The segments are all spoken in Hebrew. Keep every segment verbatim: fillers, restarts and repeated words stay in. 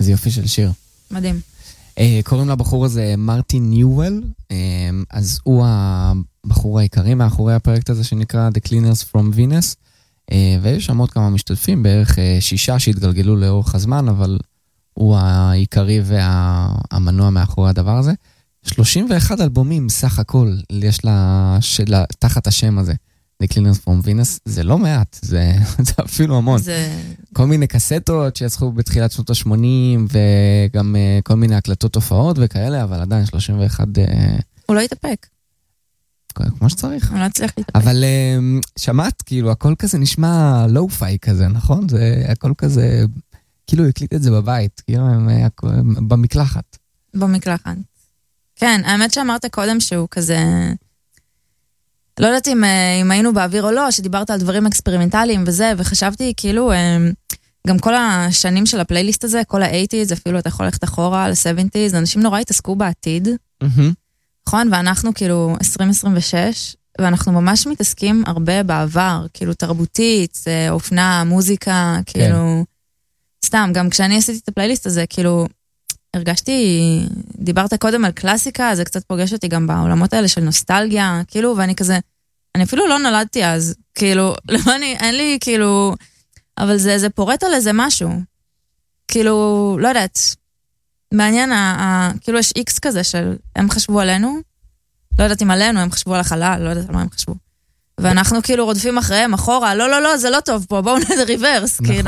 זה יופי של שיר. מדהים. קוראים לבחור הזה מרטין ניואל, אז הוא הבחור העיקרי מאחורי הפרויקט הזה שנקרא The Cleaners from Venus, ויש שם עוד כמה משתתפים, בערך שישה שהתגלגלו לאורך הזמן, אבל הוא העיקרי והמנוע מאחורי הדבר הזה. שלושים ואחד אלבומים סך הכל יש לה, שלה, תחת השם הזה, The Cleaners from Venus, זה לא מעט, זה, זה אפילו המון. זה... כל מיני קסטות שיצחו בתחילת שנות ה-שמונים, וגם uh, כל מיני הקלטות תופעות וכאלה, אבל עדיין שלושים ואחת... Uh... הוא לא יתאפק. כמו שצריך. הוא לא הצליח להתאפק. אבל uh, שמעת, כאילו, הכל כזה נשמע לואו-פיי כזה, נכון? זה הכל כזה, כאילו, הקליט את זה בבית, כאילו, במקלחת. במקלחת. כן, האמת שאמרת קודם שהוא כזה... לא יודעת אם, אם היינו באוויר או לא, שדיברת על דברים אקספרימנטליים וזה, וחשבתי כאילו, גם כל השנים של הפלייליסט הזה, כל ה-שמונים, אפילו אתה יכול ללכת אחורה ל-שבעים, אנשים נורא התעסקו בעתיד, נכון? ואנחנו כאילו עשרים עשרים ושש, ואנחנו ממש מתעסקים הרבה בעבר, כאילו תרבותית, אופנה, מוזיקה, כאילו, סתם, גם כשאני עשיתי את הפלייליסט הזה, כאילו, הרגשתי, דיברת קודם על קלאסיקה, זה קצת פוגש אותי גם בעולמות האלה של נוסטלגיה, כאילו, ואני כזה, אני אפילו לא נולדתי אז, כאילו, לא, אני, אין לי, כאילו, אבל זה, זה פורט על איזה משהו, כאילו, לא יודעת, מעניין, ה, ה, כאילו, יש איקס כזה של, הם חשבו עלינו, לא יודעת אם עלינו, הם חשבו על החלל, לא יודעת על מה הם חשבו, ואנחנו כאילו רודפים אחריהם, אחורה, לא, לא, לא, זה לא טוב פה, בואו נדע ריברס, כאילו.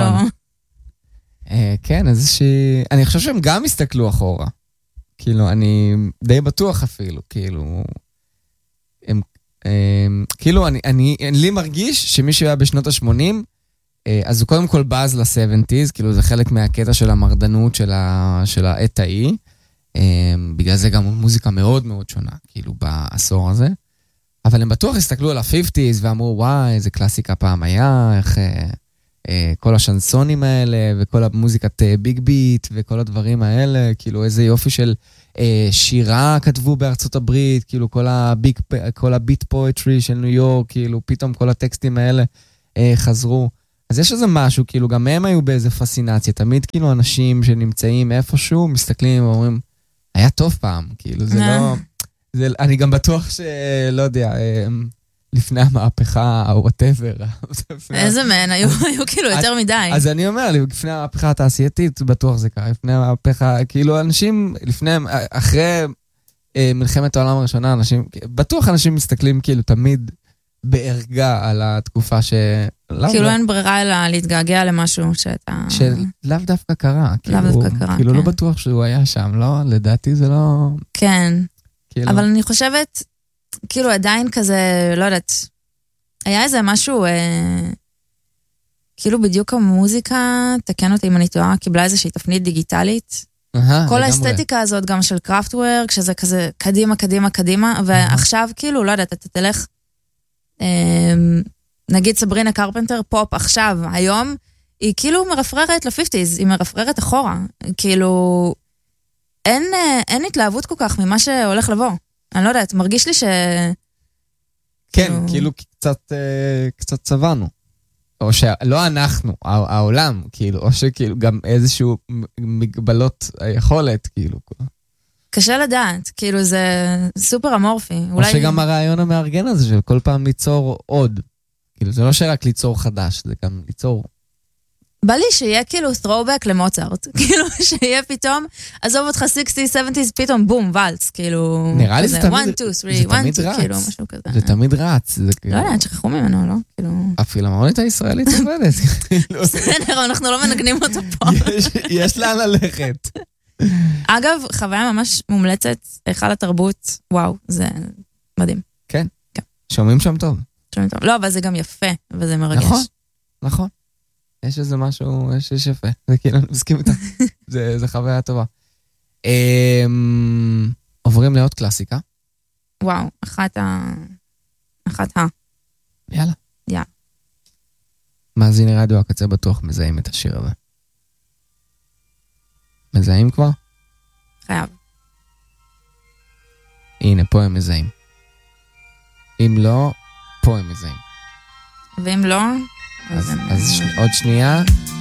כן, איזושהי... אני חושב שהם גם הסתכלו אחורה. כאילו, אני די בטוח אפילו, כאילו... הם, הם, כאילו, אני, אני, לי מרגיש שמי שהיה בשנות ה-שמונים, אז הוא קודם כל באז ל-שבעים, כאילו, זה חלק מהקטע של המרדנות של, ה, של העת ההיא. בגלל זה גם מוזיקה מאוד מאוד שונה, כאילו, בעשור הזה. אבל הם בטוח הסתכלו על ה-חמישים ואמרו, וואי, איזה קלאסיקה פעם היה, איך... כל השנסונים האלה, וכל המוזיקת ביג ביט, וכל הדברים האלה, כאילו איזה יופי של שירה כתבו בארצות הברית, כאילו כל הביג, כל הביט פואטרי של ניו יורק, כאילו פתאום כל הטקסטים האלה חזרו. אז יש איזה משהו, כאילו גם הם היו באיזה פסינציה, תמיד כאילו אנשים שנמצאים איפשהו, מסתכלים ואומרים, היה טוב פעם, כאילו זה לא... זה, אני גם בטוח שלא יודע... לפני המהפכה, או whatever. איזה מן, היו כאילו יותר מדי. אז אני אומר, לפני המהפכה התעשייתית, בטוח זה קרה, לפני המהפכה, כאילו אנשים, לפני, אחרי מלחמת העולם הראשונה, אנשים, בטוח אנשים מסתכלים כאילו תמיד בערגה על התקופה ש... כאילו אין ברירה אלא להתגעגע למשהו שאתה... שלאו דווקא קרה. לאו דווקא קרה, כן. כאילו לא בטוח שהוא היה שם, לא? לדעתי זה לא... כן. אבל אני חושבת... כאילו עדיין כזה, לא יודעת, היה איזה משהו, אה, כאילו בדיוק המוזיקה, תקן אותי אם אני טועה, קיבלה איזושהי תפנית דיגיטלית. Aha, כל האסתטיקה הזאת גם של קראפטוורק, שזה כזה קדימה, קדימה, קדימה, ועכשיו כאילו, לא יודעת, אתה תלך, אה, נגיד סברינה קרפנטר, פופ עכשיו, היום, היא כאילו מרפררת ל-חמישים, היא מרפררת אחורה, כאילו, אין, אין התלהבות כל כך ממה שהולך לבוא. אני לא יודעת, מרגיש לי ש... כן, כאילו קצת, קצת צבענו. או שלא אנחנו, העולם, כאילו, או שכאילו גם איזשהו מגבלות היכולת, כאילו. קשה לדעת, כאילו זה סופר אמורפי. או שגם הרעיון המארגן הזה של כל פעם ליצור עוד. כאילו זה לא שרק ליצור חדש, זה גם ליצור... בא לי שיהיה כאילו throwback למוצרט, כאילו שיהיה פתאום, עזוב אותך שישים, שבעים, פתאום בום, ולס, כאילו... נראה לי זה תמיד רץ, כאילו משהו כזה. זה תמיד רץ. לא יודעת, שכחו ממנו, לא? הפילהרמונית הישראלית עובדת. בסדר, אנחנו לא מנגנים אותו פה. יש לאן ללכת. אגב, חוויה ממש מומלצת, היכל התרבות, וואו, זה מדהים. כן, שומעים שם טוב. שומעים טוב. לא, אבל זה גם יפה, וזה מרגש. נכון, נכון. יש איזה משהו, יש איזה יפה. זה כאילו, אני מסכים איתה. זה חוויה טובה. עוברים לעוד קלאסיקה. וואו, אחת ה... אחת ה... יאללה. יאללה. מאזיני רדיו הקצה בטוח מזהים את השיר הזה. מזהים כבר? חייב. הנה, פה הם מזהים. אם לא, פה הם מזהים. ואם לא... אז, אז ש... עוד שנייה